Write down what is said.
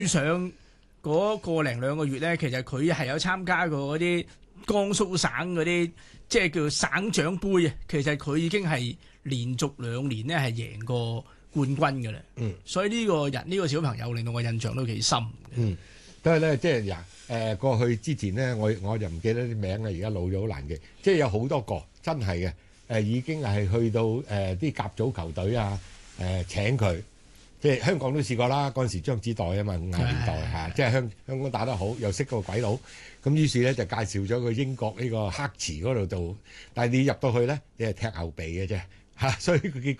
上嗰個零兩個月咧，其實佢係有參加過嗰啲江蘇省嗰啲即係叫省長杯啊。其實佢已經係連續2年咧係贏過冠軍嘅啦。所以呢個人呢個小朋友令到我印象都幾深嘅。 都係咧，即係過去之前咧，我就唔記得啲名啦，而家老咗好難記。即係有好多個真係嘅已經係去到啲甲組球隊啊請佢。即係香港都試過啦，嗰陣時張子岱啊嘛，50年代嚇，即係香港打得好，又識個鬼佬，咁於是咧就介紹咗佢英國呢個黑池嗰度做，但係你入到去咧，你係踢後備嘅啫嚇，所以佢結